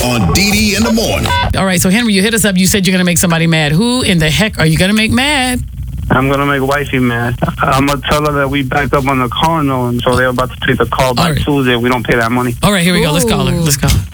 on Dee in the morning. All right, so Henry, you hit us up. You said you're going to make somebody mad. Who in the heck are you going to make mad? I'm going to make wifey mad. I'm going to tell her that we backed up on the car note, so they're about to take the call by Tuesday if we don't pay that money. All right, here we go. Let's call her. Let's call her.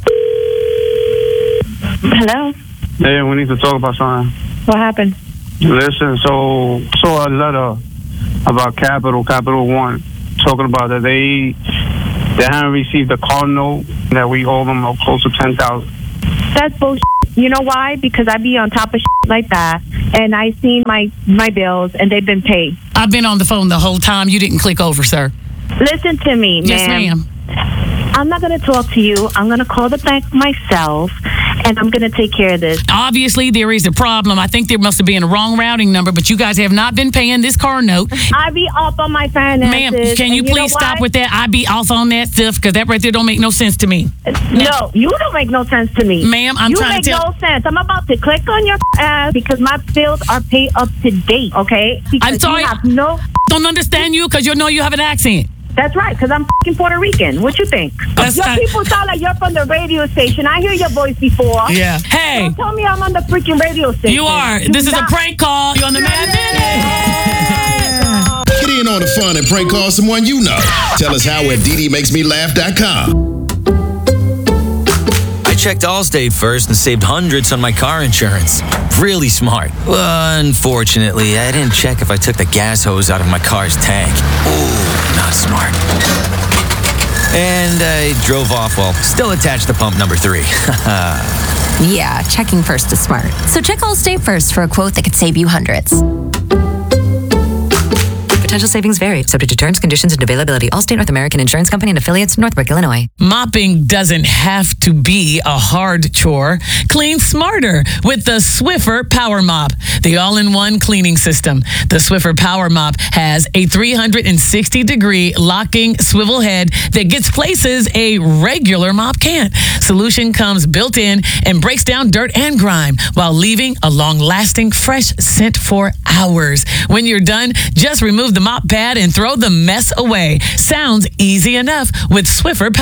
Hello? Hey, we need to talk about something. What happened? Listen, so a letter about Capital One, talking about that they haven't received the car note, that we owe them close to $10,000. That's bullshit. You know why? Because I be on top of shit like that, and I seen my bills, and they've been paid. I've been on the phone the whole time. You didn't click over, sir. Listen to me, ma'am. Yes, ma'am. I'm not going to talk to you. I'm going to call the bank myself, and I'm going to take care of this. Obviously, there is a problem. I think there must have been a wrong routing number, but you guys have not been paying this car note. I be off on my finances. Ma'am, can you please stop with that? I be off on that stuff, because that right there don't make no sense to me. No, you don't make no sense to me. Ma'am, I'm trying to tell you make no sense. I'm about to click on your ass because my bills are paid up to date, okay? Because I'm sorry. Don't understand you because you know you have an accent. That's right, because I'm fucking Puerto Rican. What you think? Your people sound like you're from the radio station. I hear your voice before. Yeah. Hey. Don't tell me I'm on the freaking radio station. You are. This is a prank call. You're on the Mad Minute. Get in on the fun and prank call someone you know. Tell us how at DDMakesMeLaugh.com. I checked Allstate first and saved hundreds on my car insurance. Really smart. Unfortunately, I didn't check if I took the gas hose out of my car's tank. Ooh, not smart. And I drove off while still attached to pump number 3. Yeah, checking first is smart. So check Allstate first for a quote that could save you hundreds. Potential savings vary, subject to terms, conditions, and availability. Allstate North American Insurance Company and affiliates, Northbrook, Illinois. Mopping doesn't have to be a hard chore. Clean smarter with the Swiffer Power Mop, the all-in-one cleaning system. The Swiffer Power Mop has a 360-degree locking swivel head that gets places a regular mop can't. Solution comes built in and breaks down dirt and grime while leaving a long-lasting fresh scent for hours. When you're done, just remove the mop pad and throw the mess away. Sounds easy enough with Swiffer Power